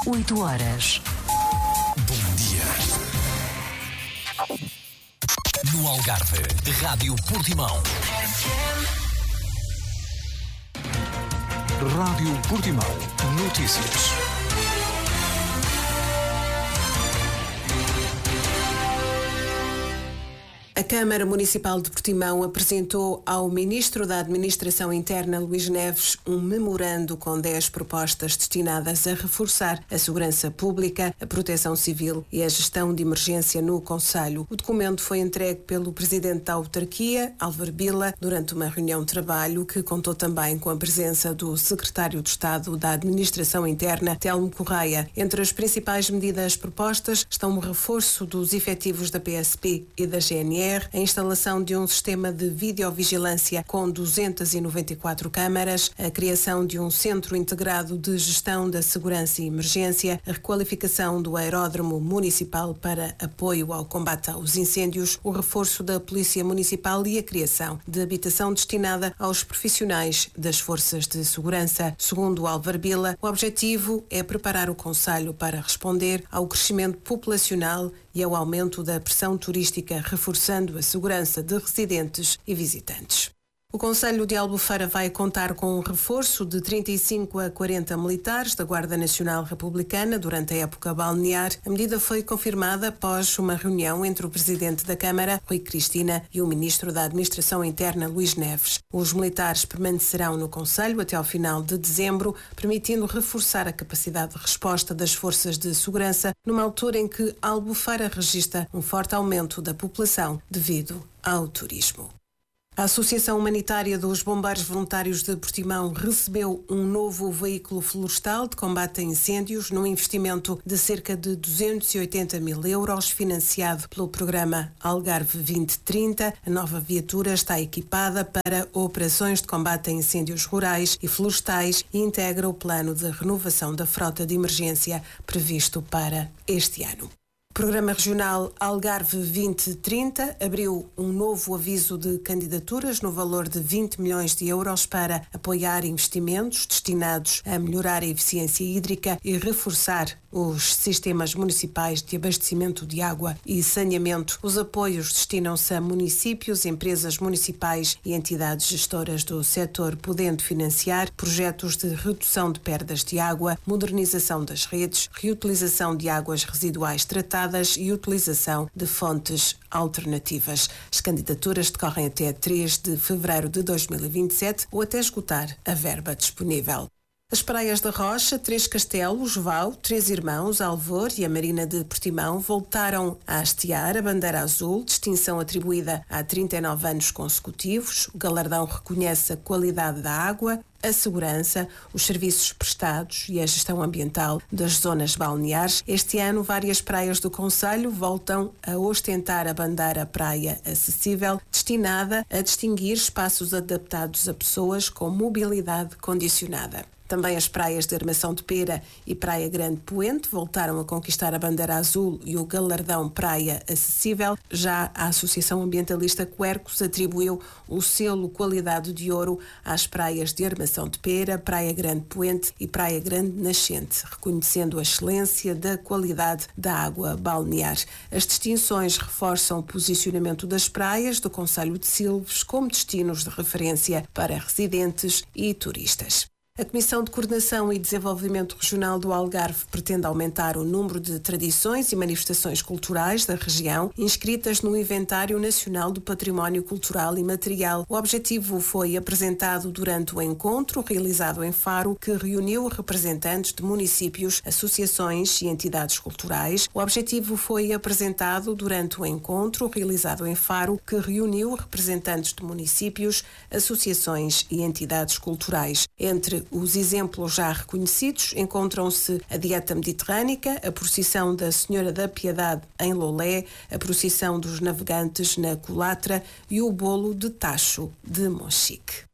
8 horas. Bom dia. No Algarve, Rádio Portimão. Rádio Portimão. Notícias. A Câmara Municipal de Portimão apresentou ao Ministro da Administração Interna, Luís Neves, um memorando com 10 propostas destinadas a reforçar a segurança pública, a proteção civil e a gestão de emergência no concelho. O documento foi entregue pelo Presidente da Autarquia, Álvaro Bila, durante uma reunião de trabalho que contou também com a presença do Secretário de Estado da Administração Interna, Telmo Correia. Entre as principais medidas propostas estão o reforço dos efetivos da PSP e da GNR, a instalação de um sistema de videovigilância com 294 câmaras, a criação de um centro integrado de gestão da segurança e emergência, a requalificação do aeródromo municipal para apoio ao combate aos incêndios, o reforço da Polícia Municipal e a criação de habitação destinada aos profissionais das forças de segurança. Segundo Álvaro Bila, o objetivo é preparar o concelho para responder ao crescimento populacional e ao aumento da pressão turística, reforçando a segurança de residentes e visitantes. O Concelho de Albufeira vai contar com um reforço de 35 a 40 militares da Guarda Nacional Republicana durante a época balnear. A medida foi confirmada após uma reunião entre o Presidente da Câmara, Rui Cristina, e o Ministro da Administração Interna, Luís Neves. Os militares permanecerão no Concelho até ao final de dezembro, permitindo reforçar a capacidade de resposta das forças de segurança, numa altura em que Albufeira registra um forte aumento da população devido ao turismo. A Associação Humanitária dos Bombeiros Voluntários de Portimão recebeu um novo veículo florestal de combate a incêndios num investimento de cerca de 280 mil euros, financiado pelo programa Algarve 2030. A nova viatura está equipada para operações de combate a incêndios rurais e florestais e integra o plano de renovação da frota de emergência previsto para este ano. O Programa Regional Algarve 2030 abriu um novo aviso de candidaturas no valor de 20 milhões de euros para apoiar investimentos destinados a melhorar a eficiência hídrica e reforçar os sistemas municipais de abastecimento de água e saneamento. Os apoios destinam-se a municípios, empresas municipais e entidades gestoras do setor, podendo financiar projetos de redução de perdas de água, modernização das redes, reutilização de águas residuais tratadas e utilização de fontes alternativas. As candidaturas decorrem até 3 de fevereiro de 2027 ou até esgotar a verba disponível. As praias da Rocha, Três Castelos, Vau, Três Irmãos, Alvor e a Marina de Portimão voltaram a hastear a bandeira azul, distinção atribuída há 39 anos consecutivos. O galardão reconhece a qualidade da água, a segurança, os serviços prestados e a gestão ambiental das zonas balneares. Este ano, várias praias do concelho voltam a ostentar a bandeira Praia Acessível, destinada a distinguir espaços adaptados a pessoas com mobilidade condicionada. Também as praias de Armação de Pera e Praia Grande Poente voltaram a conquistar a bandeira azul e o galardão Praia Acessível. Já a Associação Ambientalista Quercos atribuiu o selo Qualidade de Ouro às praias de Armação de Pera, Praia Grande Poente e Praia Grande Nascente, reconhecendo a excelência da qualidade da água balnear. As distinções reforçam o posicionamento das praias do concelho de Silves como destinos de referência para residentes e turistas. A Comissão de Coordenação e Desenvolvimento Regional do Algarve pretende aumentar o número de tradições e manifestações culturais da região inscritas no Inventário Nacional do Património Cultural e Material. O objetivo foi apresentado durante o encontro realizado em Faro, que reuniu representantes de municípios, associações e entidades culturais. O objetivo foi apresentado durante o encontro realizado em Faro, que reuniu representantes de municípios, associações e entidades culturais. Entre os exemplos já reconhecidos encontram-se a Dieta Mediterrânica, a Procissão da Senhora da Piedade em Lolé, a Procissão dos Navegantes na Colatra e o Bolo de Tacho de Monchique.